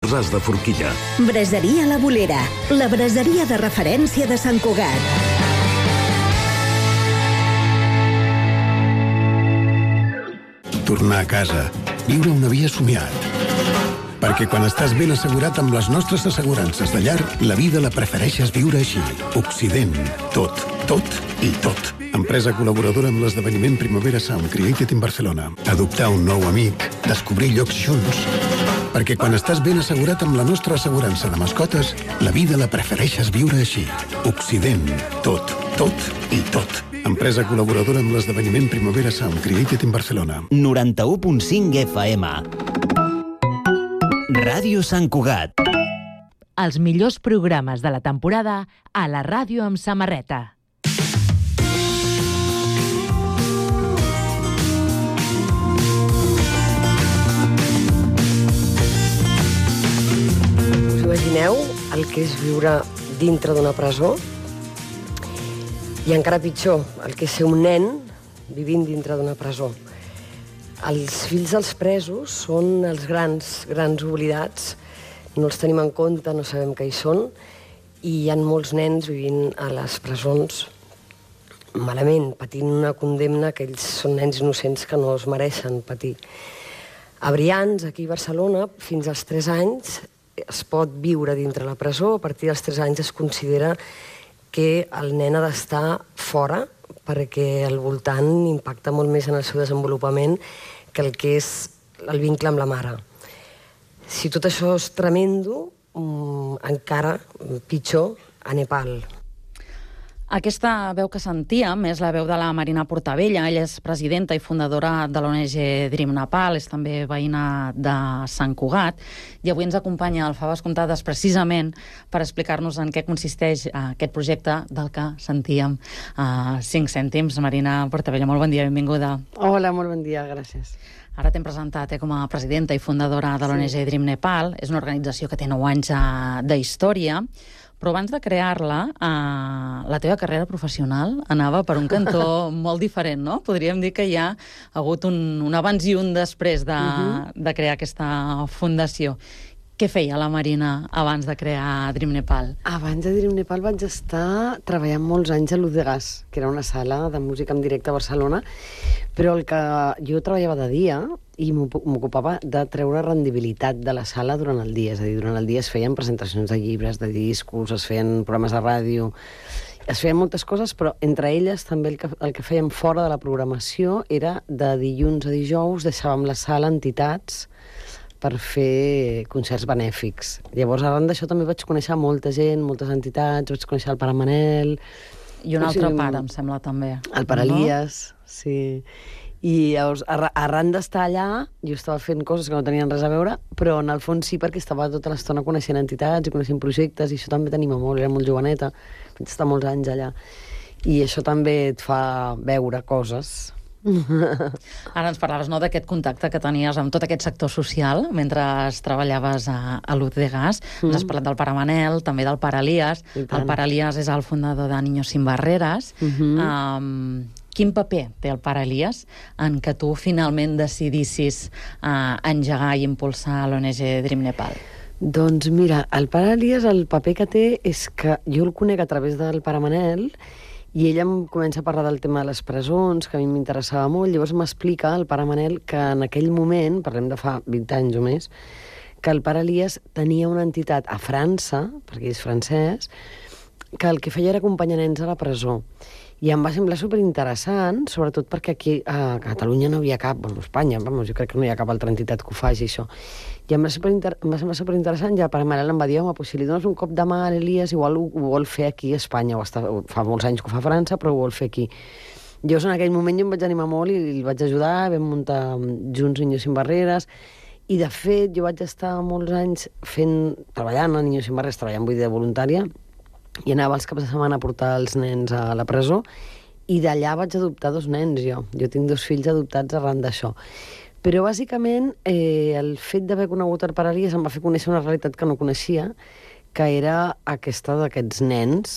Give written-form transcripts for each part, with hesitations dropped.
Ras de Forquilla. Braseria La Bolera, la braseria de referència de Sant Cugat. Tornar a casa, viure on havies somiat. Perquè quan estàs ben assegurat amb les nostres assegurances de llar, la vida la prefereixes viure així. Occident. Tot, tot i tot. Empresa col·laboradora amb l'esdeveniment Primavera Sound Created in Barcelona. Adoptar un nou amic, descobrir llocs junts. Perquè quan estàs ben assegurat amb la nostra assegurança de mascotes, la vida la prefereixes viure així. Occident. Tot, tot i tot. Empresa col·laboradora amb l'esdeveniment Primavera Sound Created in Barcelona. 91.5 FM. Ràdio Sant Cugat. Els millors programes de la temporada a la ràdio amb samarreta. Us imagineu el que és viure dintre d'una presó? I encara pitjor, el que és ser un nen vivint dintre d'una presó. Els fills dels presos són els grans oblidats, no els tenim en compte, no sabem què hi són, i hi ha molts nens vivint a les presons malament, patint una condemna que ells són nens innocents que no es mereixen patir. A Brians, aquí a Barcelona, fins als 3 anys es pot viure dintre la presó. A partir dels 3 anys es considera que el nen ha d'estar fora perquè al voltant impacta molt més en el seu desenvolupament que el que és el vincle amb la mare. Si tot això és tremendo, encara pitjor a Nepal. Aquesta veu que sentíem és la veu de la Marina Portabella. Ella és presidenta i fundadora de l'ONG Dream Nepal, és també veïna de Sant Cugat, i avui ens acompanya al Faves Comptades precisament per explicar-nos en què consisteix aquest projecte del que sentíem 5 cèntims. Marina Portabella, molt bon dia, benvinguda. Hola, molt bon dia, gràcies. Ara t'hem presentat com a presidenta i fundadora de l'ONG Dream Nepal. És una organització que té 9 anys d'història, però abans de crear-la, la teva carrera professional anava per un cantó molt diferent, no? Podríem dir que hi ha hagut un abans i un després de crear aquesta fundació. Què feia la Marina abans de crear Dream Nepal? Abans de Dream Nepal vaig estar treballant molts anys a Luz de Gas, que era una sala de música en directe a Barcelona, però el que jo treballava de dia i m'ocupava de treure rendibilitat de la sala durant el dia. És a dir, durant el dia es feien presentacions de llibres, de discos, es feien programes de ràdio, es feien moltes coses, però entre elles també el que fèiem fora de la programació era de dilluns a dijous deixàvem la sala a entitats per fer concerts benèfics. Llavors, arran d'això també vaig conèixer molta gent, moltes entitats, vaig conèixer el pare Manel... I un altre pare, em sembla, també. El pare Elias, sí. I llavors, arran d'estar allà, jo estava fent coses que no tenien res a veure, però en el fons sí, perquè estava tota l'estona coneixent entitats i coneixent projectes, i això també t'anima molt, era molt joveneta, vaig estar molts anys allà. I això també et fa veure coses. Ara ens parlaves, no, d'aquest contacte que tenies amb tot aquest sector social mentre treballaves a Luz de Gas. Ens has parlat del pare Manel, també del pare Elias. El pare Elias és el fundador de Niños Sin Barreres. Quin paper té el pare Elias en que tu finalment decidissis engegar i impulsar l'ONG Dream Nepal? Doncs mira, el pare Elias, el paper que té és que jo el conec a través del pare Manel, i ella em comença a parlar del tema de les presons, que a mi m'interessava molt. Llavors m'explica el pare Manel que en aquell moment, parlem de fa 20 anys o més, que el pare Elias tenia una entitat a França, perquè és francès, que el que feia era acompanyar nens a la presó. I em va semblar superinteressant, sobretot perquè aquí a Catalunya no havia cap, bueno, a Espanya, jo crec que no hi ha cap altra entitat que ho faci, això. I em va semblar superinteressant, ja per Manel em va dir, home, si li dones un cop de mà a l'Elias, igual ho vol fer aquí a Espanya, fa molts anys que ho fa a França, però ho vol fer aquí. Llavors, en aquell moment jo em vaig animar molt i el vaig ajudar, vam muntar junts Niños Sin Barreres, i de fet jo vaig estar molts anys treballant a Niños Sin Barreres, treballant, vull dir, de voluntària, i anava els caps de setmana a portar els nens a la presó, i d'allà vaig adoptar 2 nens, jo. Jo tinc 2 fills adoptats arran d'això. Però, bàsicament, el fet d'haver conegut el pare Elias em va fer conèixer una realitat que no coneixia, que era aquesta d'aquests nens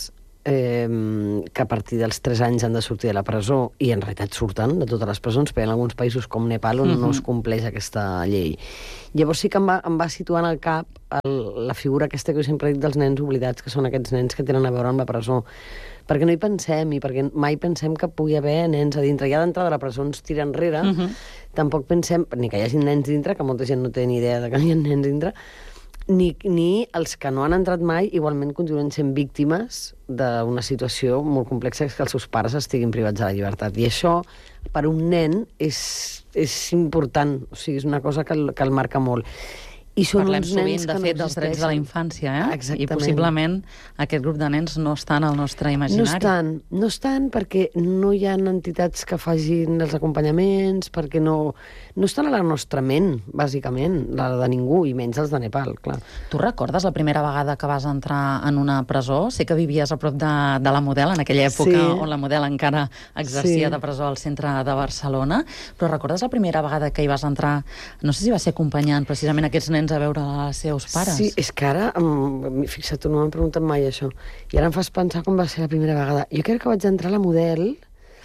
que a partir dels 3 anys han de sortir de la presó, i en realitat surten de totes les presons, però hi ha alguns països com Nepal on no es compleix aquesta llei. Llavors sí que em va situar en el cap la figura aquesta que jo sempre he dit dels nens oblidats, que són aquests nens que tenen a veure amb la presó. Perquè no hi pensem, i perquè mai pensem que pugui haver nens a dintre. Ja d'entrada la presó ens tira enrere, tampoc pensem, ni que hi hagi nens dintre, que molta gent no té ni idea de que hi ha nens dintre, ni els que no han entrat mai igualment continuen sent víctimes d'una situació molt complexa, que els seus pares estiguin privats de la llibertat. I això, per un nen, és important. O sigui, és una cosa que el marca molt. I són Parlem uns nens sovint, de fet, dels drets de la infància, Exactament. I possiblement aquest grup de nens no estan al nostre imaginari. No estan perquè no hi ha entitats que facin els acompanyaments, perquè no estan a la nostra ment, bàsicament, la de ningú, i menys els de Nepal, clar. Tu recordes la primera vegada que vas entrar en una presó? Sé que vivies a prop de la Model, en aquella època on la Model encara exercia de presó al centre de Barcelona, però recordes la primera vegada que hi vas entrar, no sé si va ser acompanyant precisament aquests nens a veure els seus pares? Sí, és que ara, fixa't, tu no m'han preguntat mai això, i ara em fas pensar com va ser la primera vegada. Jo crec que vaig entrar a la Model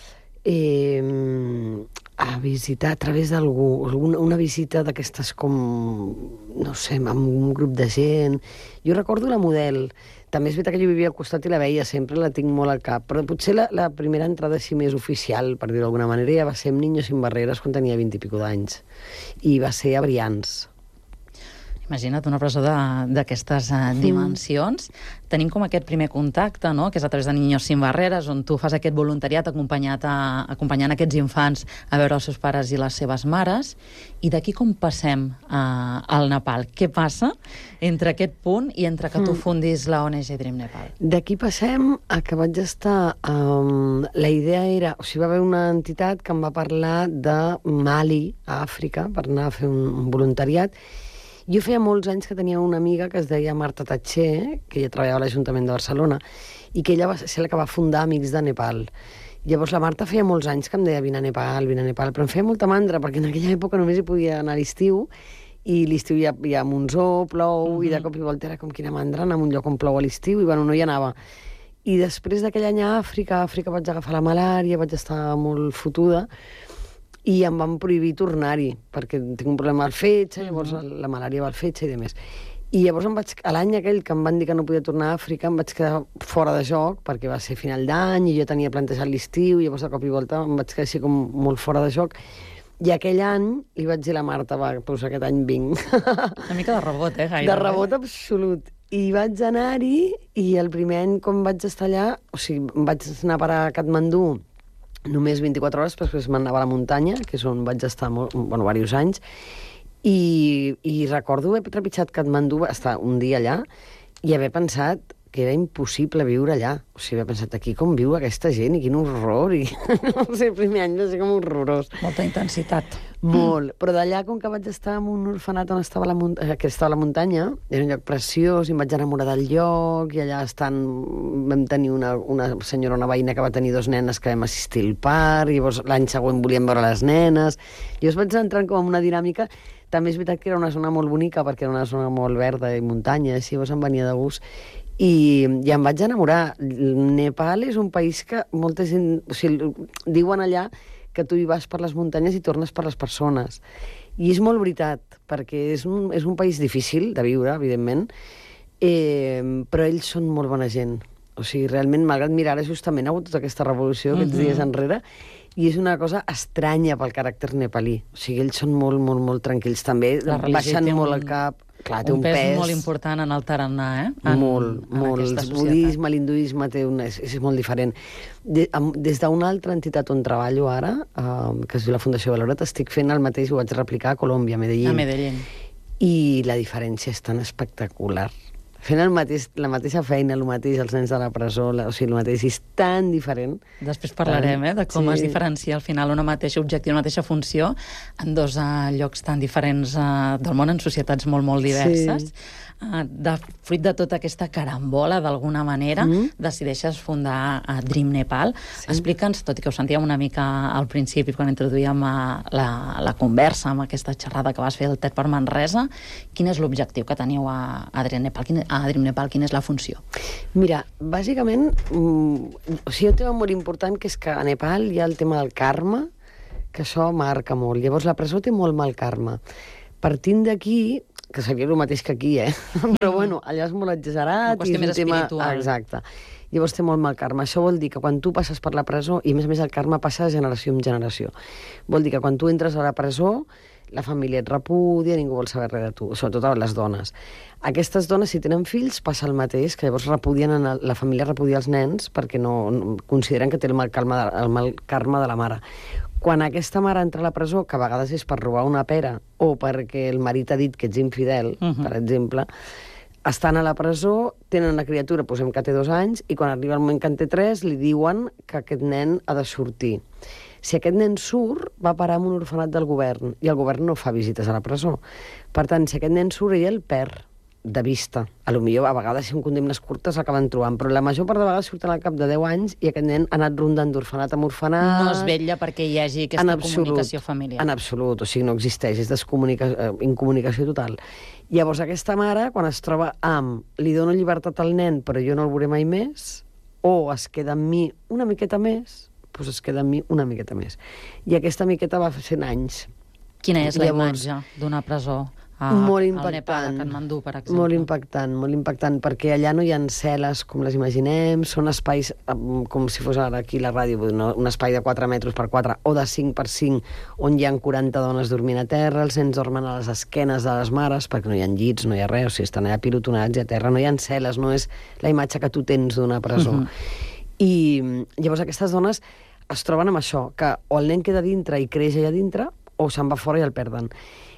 a visitar a través d'algú, una visita d'aquestes com, no sé, amb un grup de gent. Jo recordo la Model. També és veritat que jo vivia al costat i la veia sempre, la tinc molt al cap, però potser la primera entrada així més oficial, per dir-ho d'alguna manera, ja va ser amb Niños sin Barreres quan tenia 20 i pico d'anys. I va ser a Brians. Imagina't una presó d'aquestes dimensions. Tenim com aquest primer contacte, no?, que és a través de Niños sin Barreres, on tu fas aquest voluntariat acompanyant aquests infants a veure els seus pares i les seves mares. I d'aquí com passem al Nepal? Què passa entre aquest punt i entre que tu fundis la ONG Dream Nepal? D'aquí passem a que vaig estar... la idea era... O sigui, va haver una entitat que em va parlar de Mali, a Àfrica, per anar a fer un voluntariat. Jo feia molts anys que tenia una amiga que es deia Marta Tatxer, que ella treballava a l'Ajuntament de Barcelona, i que ella va ser la que va fundar Amics de Nepal. Llavors la Marta feia molts anys que em deia vine a Nepal, però em feia molta mandra, perquè en aquella època només hi podia anar a l'estiu, i l'estiu hi ha monsó, plou, i de cop i volta era com quina mandra anar a un lloc on plou a l'estiu, i bueno, no hi anava. I després d'aquell any a Àfrica vaig agafar la malària, vaig estar molt fotuda, i em van prohibir tornar-hi, perquè tinc un problema al fetge, llavors la malària va al fetge i demés. I llavors a l'any aquell que em van dir que no podia tornar a Àfrica, em vaig quedar fora de joc, perquè va ser final d'any, i jo tenia plantejat l'estiu, i llavors de cop i volta em vaig quedar així com molt fora de joc. I aquell any li vaig dir a la Marta, va, doncs aquest any vinc. Una mica de rebot, gairebé. De rebot absolut. I vaig anar-hi, i el primer any quan vaig estar allà, o sigui, vaig anar a parar a Katmandú només 24 hores, després m'anava a la muntanya, que és on vaig estar diversos anys, i recordo haver trepitjat Katmandú, estar un dia allà, i haver pensat que era impossible viure allà. O sigui, haver pensat aquí com viu aquesta gent, i quin horror, i no sé, el primer any va ser com horrorós. Molta intensitat. Molt, però d'allà, com que vaig estar en un orfenat on estava que estava a la muntanya, era un lloc preciós, i em vaig enamorar del lloc, i allà vam tenir una senyora, una veïna que va tenir 2 nenes que vam assistir al part, i llavors l'any següent volíem veure les nenes. Jo vaig entrar com en una dinàmica. També és veritat que era una zona molt bonica, perquè era una zona molt verda i muntanya, així llavors em venia de gust. I em vaig enamorar. Nepal és un país que molta gent... O sigui, diuen allà que tu hi vas per les muntanyes i tornes per les persones. I és molt veritat, perquè és un país difícil de viure, evidentment, però ells són molt bona gent. O sigui, realment, malgrat mirar, justament ha hagut tota aquesta revolució aquests dies enrere, i és una cosa estranya pel caràcter nepalí. O sigui, ells són molt, molt, molt tranquils. També baixen molt el cap. Clar, té un pes molt important en el tarannà, Molt. El budisme, l'hinduisme és molt diferent. Des d'una altra entitat on treballo ara, que es diu la Fundació Valoret, estic fent el mateix, ho vaig replicar a Colòmbia, a Medellín. A Medellín. I la diferència és tan espectacular. Fent la mateixa feina, el mateix, els nens de la presó, o sigui, el mateix, és tan diferent. Després parlarem, de com es diferencia al final una mateixa objectiu, una mateixa funció, en 2 llocs tan diferents del món, en societats molt, molt diverses. fruit de tota aquesta carambola, d'alguna manera, decideixes fundar Dream Nepal. Explica'ns, tot i que ho sentíem una mica al principi, quan introduïem la conversa amb aquesta xerrada que vas fer al TED per Manresa, quin és l'objectiu que teniu a Dream Nepal? Quina és la funció? Mira, bàsicament, hi ha un tema molt important, que és que a Nepal hi ha el tema del karma, que això marca molt. Llavors, la presó té molt mal karma. Partint d'aquí, que seria el mateix que aquí, però bueno, allà és molt exagerat. Una qüestió més espiritual. Exacte. Llavors té molt mal karma. Això vol dir que quan tu passes per la presó, i a més el karma passa de generació en generació, vol dir que quan tu entres a la presó, la família et repudia, ningú vol saber res de tu, sobretot les dones. Aquestes dones, si tenen fills, passa el mateix, que llavors la família repudia els nens perquè no consideren que té el mal karma de la mare. Quan aquesta mare entra a la presó, que a vegades és per robar una pera o perquè el marit ha dit que ets infidel, per exemple, estan a la presó, tenen una criatura, posem que té 2 anys, i quan arriba el moment que en té 3, li diuen que aquest nen ha de sortir. Si aquest nen surt, va parar en un orfenat del govern, i el govern no fa visites a la presó. Per tant, si aquest nen surt, ell el perd de vista. Potser a vegades, si són condemnes curtes, l'acaben trobant, però la major part de vegades surten al cap de 10 anys i aquest nen ha anat rondant d'orfenat en orfenat. No es vetlla perquè hi hagi aquesta comunicació familiar. En absolut, o sigui, no existeix, és incomunicació total. Llavors, aquesta mare, quan es troba amb li dono llibertat al nen, però jo no el veuré mai més, o es queda amb mi una miqueta més, doncs es queda amb mi una miqueta més. I aquesta miqueta va fer 100 anys. Quina és la imatge d'una presó? Molt al impactant. Nepal, a Katmandú, per exemple. Molt impactant, perquè allà no hi ha cel·les com les imaginem, són espais com si fos ara aquí la ràdio, un espai de 4 metres per 4 o de 5 per 5, on hi ha 40 dones dormint a terra, els nens dormen a les esquenes de les mares, perquè no hi ha llits, no hi ha res, o sigui, estan allà pilotonats i a terra, no hi ha cel·les, no és la imatge que tu tens d'una presó. I llavors aquestes dones es troben amb això, que o el nen queda dintre i creix allà dintre, o se'n va fora i el perden.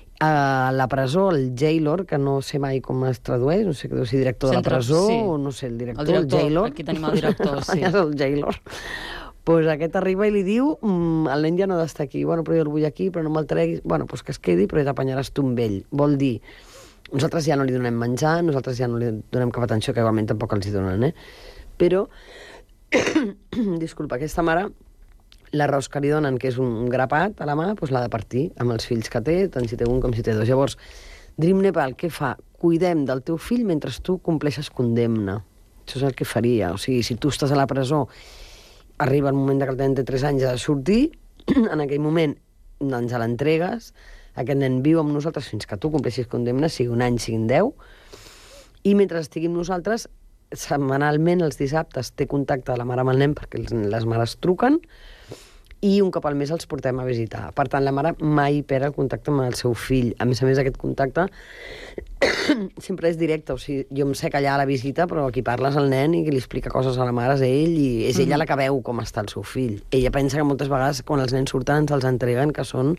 A la presó, el jailor, que no sé mai com es tradueix, no sé què deu ser director de la presó, o no sé, el director, el jailor. Aquí tenim el director, sí. És el jailor. Doncs aquest arriba i li diu, el nen ja no ha d'estar aquí, bueno, però jo el vull aquí, però no me'l treguis, bueno, doncs que es quedi, però ja t'apanyaràs tu amb ell. Vol dir, nosaltres ja no li donem menjar, nosaltres ja no li donem cap atenció, que igualment tampoc els hi donen, però, disculpa, aquesta mare, l'arròs que li donen, que és un grapat a la mà, doncs l'ha de partir amb els fills que té, tant si té un com si té 2. Llavors, Dream Nepal, què fa? Cuidem del teu fill mentre tu compleixes condemna. Això és el que faria. O sigui, si tu estàs a la presó, arriba el moment que el nen té 3 anys ha de sortir, en aquell moment ens l'entregues, aquest nen viu amb nosaltres fins que tu compleixis condemna, sigui 1 any, sigui 10, i mentre estigui amb nosaltres, setmanalment, els dissabtes, té contacte la mare amb el nen, perquè les mares truquen, i un cop al mes els portem a visitar. Per tant, la mare mai perd el contacte amb el seu fill. A més, aquest contacte sempre és directe. O sigui, jo em sé callar a la visita, però aquí parles al nen i li explica coses a la mare és ell, i és ella la que veu com està el seu fill. Ella pensa que moltes vegades, quan els nens surten, ens els entreguen, que estan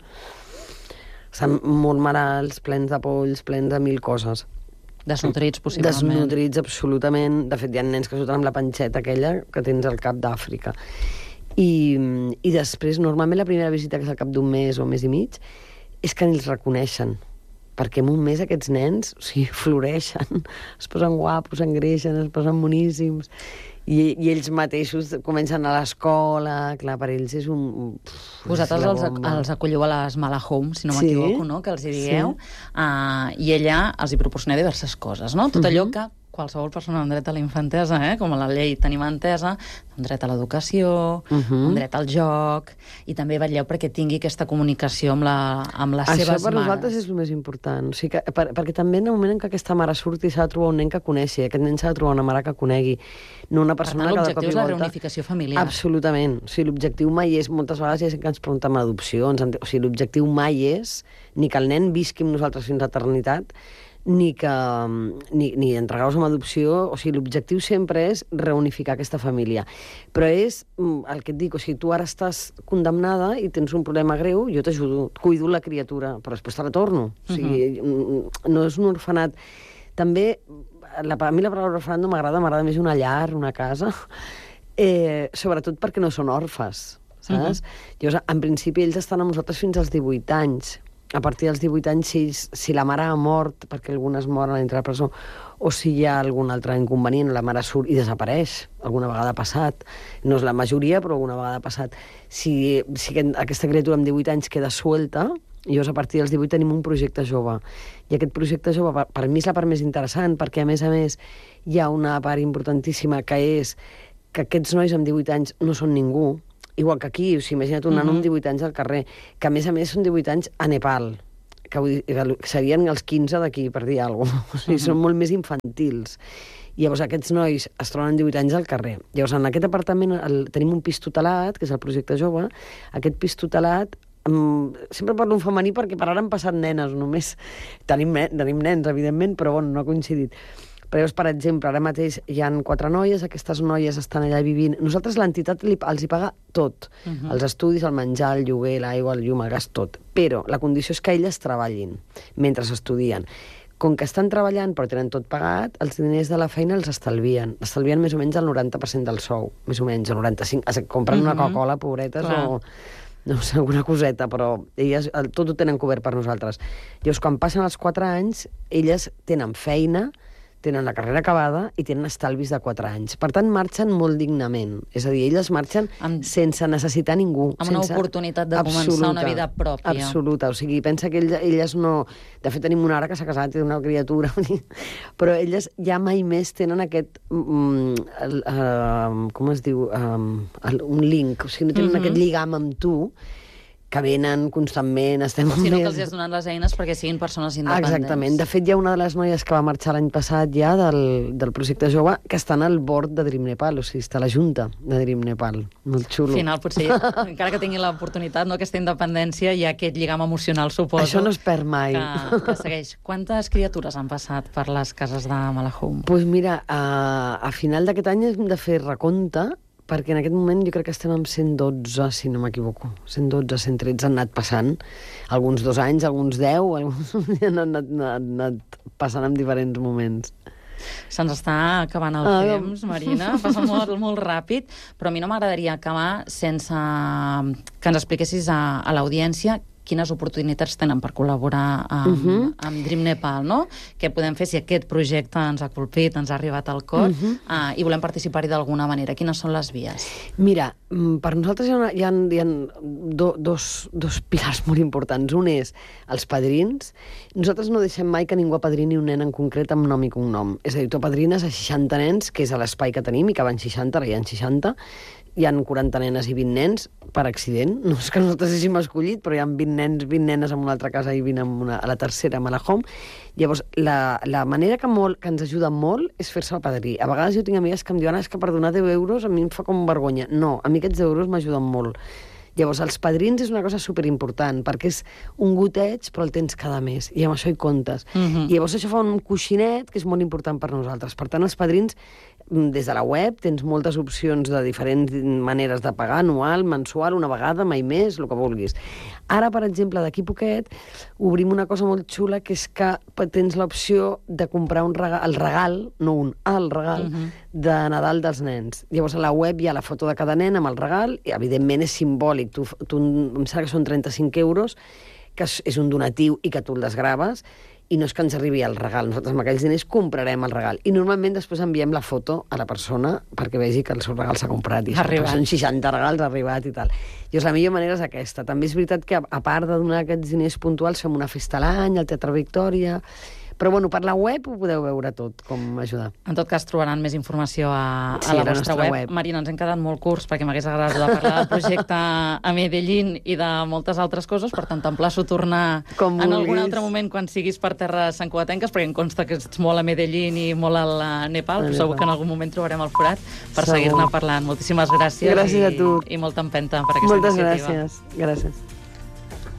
molt malalts, plens de polls, plens de 1000 coses. Desnutrits, possiblement. Desnutrits, absolutament. De fet, hi ha nens que surten amb la panxeta aquella que tens al cap d'Àfrica. I després, normalment, la primera visita, que és al cap d'1 mes o 1 mes i mig, és que ells reconeixen. Perquè en 1 mes aquests nens, o sigui, floreixen, es posen guapos, s'engreixen, es posen boníssims, i ells mateixos comencen a l'escola, clar, per ells és un... Vosaltres els acolleu a les Mala Home, si no m'equivoco, no?, que els hi digueu, i ella els hi proporciona diverses coses, no? Tot allò que qualsevol persona amb dret a la infantesa, com a la llei tenim entesa, un dret a l'educació, un dret al joc, i també vetlleu perquè tingui aquesta comunicació amb les seves mares. Això per nosaltres és el més important. O sigui que, perquè també en el moment en què aquesta mare surti s'ha de trobar un nen que coneixi, aquest nen s'ha de trobar una mare que conegui, no una persona que de cop i volta... Per tant, l'objectiu és la reunificació familiar. Absolutament. O sigui, l'objectiu mai és, moltes vegades ja que ens preguntem adopcions, o sigui, l'objectiu mai és ni que el nen visqui amb nosaltres fins a l'eternitat, ni entregar-los amb adopció. O sigui, l'objectiu sempre és reunificar aquesta família. Però és el que et dic, o sigui, tu ara estàs condemnada i tens un problema greu, jo t'ajudo, cuido la criatura, però després te la torno. O sigui, no és un orfenat. També, a mi la paraula orfenat no m'agrada més una llar, una casa, sobretot perquè no són orfes, saps? Llavors, en principi, ells estan amb nosaltres fins als 18 anys. a partir dels 18 anys, si la mare ha mort, perquè algunes moren a dintre de la presó, o si hi ha algun altre inconvenient, la mare surt i desapareix, alguna vegada ha passat, no és la majoria, però alguna vegada ha passat. Si aquesta criatura amb 18 anys queda suelta, llavors a partir dels 18 tenim un projecte jove. I aquest projecte jove, per mi és la part més interessant, perquè a més hi ha una part importantíssima que és que aquests nois amb 18 anys no són ningú, igual que aquí, o sigui, imagina't un nano amb 18 anys al carrer, que a més són 18 anys a Nepal, que serien els 15 d'aquí, per dir alguna cosa. O sigui, són molt més infantils. I llavors aquests nois es troben 18 anys al carrer. Llavors en aquest apartament tenim un pis tutelat, que és el projecte jove. Aquest pis tutelat, sempre parlo en femení perquè per ara han passat nenes només. Tenim nens, evidentment, però bueno, no ha coincidit. Però llavors, per exemple, ara mateix hi ha 4 noies, aquestes noies estan allà vivint. Nosaltres l'entitat els hi paga tot. Els estudis, el menjar, el lloguer, l'aigua, el llum, el gas, tot. Però la condició és que elles treballin mentre estudien. Com que estan treballant però tenen tot pagat, els diners de la feina els estalvien. Estalvien més o menys el 90% del sou, més o menys el 95%. Compren una Coca-Cola, pobretes, o no sé, alguna coseta, però elles tot ho tenen cobert per nosaltres. Llavors, quan passen els 4 anys, elles tenen feina, tenen la carrera acabada i tenen estalvis de 4 anys. Per tant, marxen molt dignament. És a dir, elles marxen sense necessitar ningú. Amb una oportunitat de començar una vida pròpia. Absoluta. O sigui, pensa que elles no... De fet, tenim una ara que s'ha casat, té una criatura, però elles ja mai més tenen aquest... com es diu? Un link. O sigui, no tenen aquest lligam amb tu, que venen constantment, estem amb sinó que els has donat les eines perquè siguin persones independents. Exactament. De fet, hi ha una de les noies que va marxar l'any passat ja del projecte jove que estan al bord de Dream Nepal, o sigui, està a la junta de Dream Nepal. Molt xulo. Al final, potser, encara que tingui l'oportunitat, no, aquesta independència, hi ha aquest lligam emocional, suposo. Això no es perd mai. Que segueix. Quantes criatures han passat per les cases de Malahum? Doncs mira, a final d'aquest any hem de fer recompte, perquè en aquest moment jo crec que estem amb 112, si no m'equivoco. 112, 113 han anat passant. Alguns 2 anys, alguns 10, alguns han anat passant en diferents moments. Se'ns està acabant el temps, Marina. Passa molt, molt ràpid, però a mi no m'agradaria acabar sense que ens expliquessis a l'audiència quines oportunitats tenen per col·laborar amb Dream Nepal, no? Què podem fer si aquest projecte ens ha colpit, ens ha arribat al cor i volem participar-hi d'alguna manera? Quines són les vies? Mira, per nosaltres hi ha dos pilars molt importants. Un és els padrins. Nosaltres no deixem mai que ningú apadrini un nen en concret amb nom i cognom. És a dir, tu apadrines a 60 nens, que és l'espai que tenim, i que van 60, ara hi ha 60, hi ha 40 nenes i 20 nens per accident. No és que nosaltres hàgim escollit, però hi ha 20 nens, 20 nenes en una altra casa i 20 a la tercera, a Malahum. Llavors, la manera que ens ajuda molt és fer-se el padrí. A vegades jo tinc amigues que em diuen és que per donar 10 euros a mi em fa com vergonya. No, a mi aquests 10 euros m'ajuden molt. Llavors, els padrins és una cosa superimportant, perquè és un goteig, però el tens cada mes, i amb això hi comptes. I llavors això fa un coixinet, que és molt important per nosaltres. Per tant, els padrins, des de la web, tens moltes opcions de diferents maneres de pagar, anual, mensual, una vegada, mai més, el que vulguis. Ara, per exemple, d'aquí poquet, obrim una cosa molt xula, que és que tens l'opció de comprar el regal de Nadal dels nens. Llavors, a la web hi ha la foto de cada nen amb el regal, i evidentment és simbòlic. Em sembla que són 35 euros, que és un donatiu i que tu el desgraves, i no és que ens arribi el regal. Nosaltres amb aquells diners comprarem el regal. I normalment després enviem la foto a la persona perquè vegi que el seu regal s'ha comprat. I són 60 regals, ha arribat i tal. Llavors, la millor manera és aquesta. També és veritat que, a part de donar aquests diners puntuals, fem una festa a l'any, al Teatre Victòria. Però, bueno, per la web ho podeu veure tot, com ajudar. En tot cas, trobaran més informació a la vostra web. Marina, ens hem quedat molt curts perquè m'hagués agradat de parlar del projecte a Medellín i de moltes altres coses, per tant, t'emplaço a tornar en algun altre moment quan siguis per terres santcugatenques, perquè em consta que ets molt a Medellín i molt al Nepal, però segur que en algun moment trobarem el forat per seguir-ne parlant. Moltíssimes gràcies. Gràcies a tu. I molta empenta per aquesta iniciativa. Moltes gràcies. Gràcies.